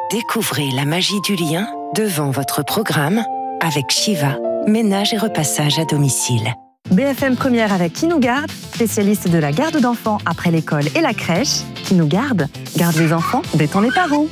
Découvrez la magie du lien devant votre programme avec Shiva, ménage et repassage à domicile. BFM Première avec Qui nous garde, spécialiste de la garde d'enfants après l'école et la crèche. Qui nous garde les enfants, détend les parents.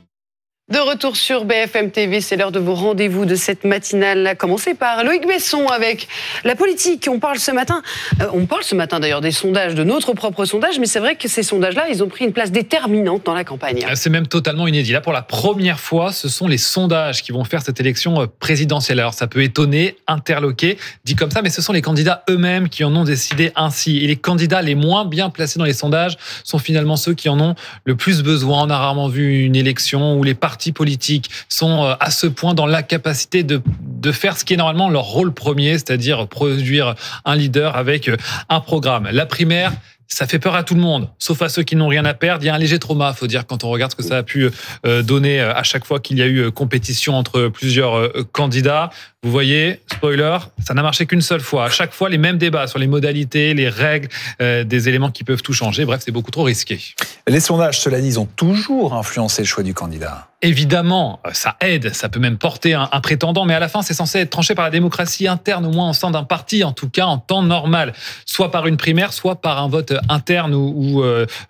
De retour sur BFM TV, c'est l'heure de vos rendez-vous de cette matinale, à commencer par Loïc Besson avec la politique. On parle ce matin d'ailleurs des sondages, de notre propre sondage, mais c'est vrai que ces sondages-là, ils ont pris une place déterminante dans la campagne. C'est même totalement inédit. Là, pour la première fois, ce sont les sondages qui vont faire cette élection présidentielle. Alors, ça peut étonner, interloquer, dit comme ça, mais ce sont les candidats eux-mêmes qui en ont décidé ainsi. Et les candidats les moins bien placés dans les sondages sont finalement ceux qui en ont le plus besoin. On a rarement vu une élection où les partis politiques sont à ce point dans l'incapacité de faire ce qui est normalement leur rôle premier, c'est-à-dire produire un leader avec un programme. La primaire, ça fait peur à tout le monde, sauf à ceux qui n'ont rien à perdre. Il y a un léger trauma, faut dire, quand on regarde ce que ça a pu donner à chaque fois qu'il y a eu compétition entre plusieurs candidats. Vous voyez, spoiler, ça n'a marché qu'une seule fois. À chaque fois, les mêmes débats sur les modalités, les règles, des éléments qui peuvent tout changer. Bref, c'est beaucoup trop risqué. Les sondages, cela dit, ils ont toujours influencé le choix du candidat. Évidemment, ça aide, ça peut même porter un prétendant, mais à la fin, c'est censé être tranché par la démocratie interne, au moins au sein d'un parti, en tout cas en temps normal, soit par une primaire, soit par un vote interne où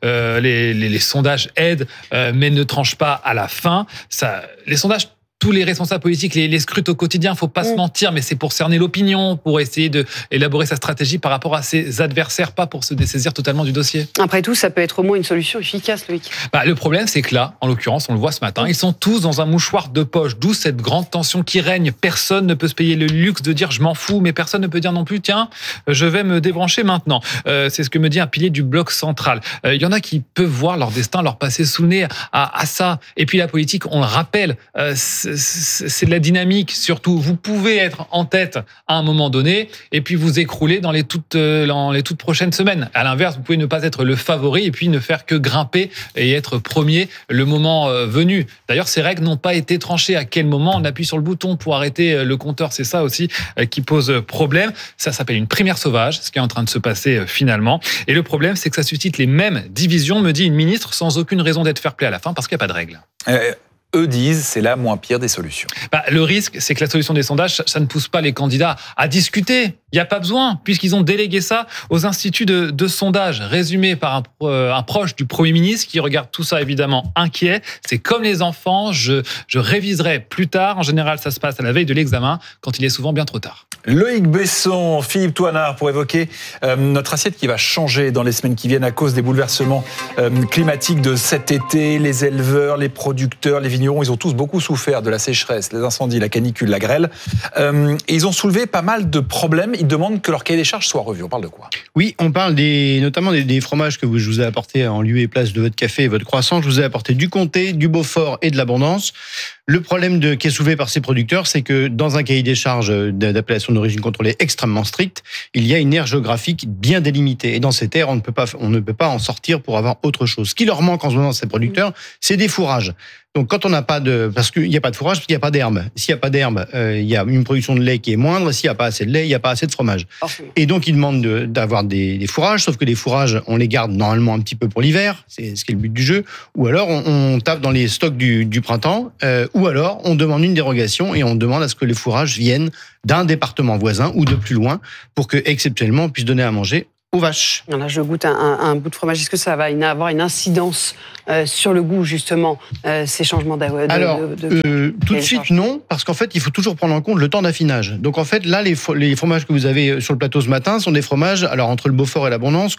les sondages aident, mais ne tranchent pas à la fin. Les sondages, tous les responsables politiques les scrutent au quotidien, faut pas se mentir, mais c'est pour cerner l'opinion, pour essayer d'élaborer sa stratégie par rapport à ses adversaires, pas pour se dessaisir totalement du dossier. Après tout, ça peut être au moins une solution efficace, Loïc. Le problème, c'est que là, en l'occurrence, on le voit ce matin, ils sont tous dans un mouchoir de poche, d'où cette grande tension qui règne. Personne ne peut se payer le luxe de dire « je m'en fous », mais personne ne peut dire non plus « tiens, je vais me débrancher maintenant ». C'est ce que me dit un pilier du bloc central. Il y en a qui peuvent voir leur destin leur passer sous le nez à ça. Et puis la politique, on le rappelle, c'est de la dynamique, surtout. Vous pouvez être en tête à un moment donné et puis vous écrouler dans les toutes prochaines semaines. À l'inverse, vous pouvez ne pas être le favori et puis ne faire que grimper et être premier le moment venu. D'ailleurs, ces règles n'ont pas été tranchées. À quel moment on appuie sur le bouton pour arrêter le compteur? C'est ça aussi qui pose problème. Ça s'appelle une primaire sauvage, ce qui est en train de se passer finalement. Et le problème, c'est que ça suscite les mêmes divisions, me dit une ministre, sans aucune raison d'être fair-play à la fin, parce qu'il n'y a pas de règles. Eux disent c'est la moins pire des solutions. Le risque, c'est que la solution des sondages, ça ne pousse pas les candidats à discuter. Il n'y a pas besoin, puisqu'ils ont délégué ça aux instituts de sondage, résumé par un proche du Premier ministre qui regarde tout ça évidemment inquiet. C'est comme les enfants, je réviserai plus tard. En général, ça se passe à la veille de l'examen, quand il est souvent bien trop tard. Loïc Besson, Philippe Toinard, pour évoquer notre assiette qui va changer dans les semaines qui viennent à cause des bouleversements climatiques de cet été. Les éleveurs, les producteurs, les vignerons, ils ont tous beaucoup souffert de la sécheresse, les incendies, la canicule, la grêle. Et ils ont soulevé pas mal de problèmes. Ils demandent que leur cahier des charges soit revu. On parle de quoi? Oui, on parle notamment des fromages que je vous ai apportés en lieu et place de votre café et votre croissant. Je vous ai apporté du comté, du Beaufort et de l'Abondance. Le problème qui est soulevé par ces producteurs, c'est que dans un cahier des charges d'appellation d'origine contrôlée extrêmement strict, il y a une aire géographique bien délimitée. Et dans cette aire, on ne peut pas en sortir pour avoir autre chose. Ce qui leur manque en ce moment, ces producteurs, c'est des fourrages. Donc, quand on n'a pas parce qu'il n'y a pas de fourrage, parce qu'il n'y a pas d'herbe. S'il n'y a pas d'herbe, il y a une production de lait qui est moindre. S'il n'y a pas assez de lait, il n'y a pas assez de fromage. Et donc, ils demandent d'avoir des fourrages, sauf que les fourrages, on les garde normalement un petit peu pour l'hiver. C'est ce qui est le but du jeu. Ou alors, on tape dans les stocks du printemps. Ou alors, on demande une dérogation et on demande à ce que les fourrages viennent d'un département voisin ou de plus loin pour que, exceptionnellement, on puisse donner à manger aux vaches. Là, je goûte un bout de fromage. Est-ce que ça va avoir une incidence sur le goût, justement, ces changements Alors, tout de suite, non, parce qu'en fait, il faut toujours prendre en compte le temps d'affinage. Donc, en fait, là, les fromages que vous avez sur le plateau ce matin sont des fromages, alors entre le Beaufort et l'Abondance,